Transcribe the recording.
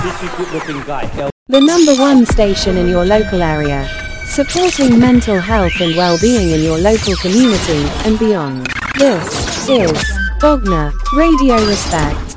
Pretty good looking guy. The number one station in your local area, supporting mental health and well-being in your local community and beyond. This is Bogner Radio Respect.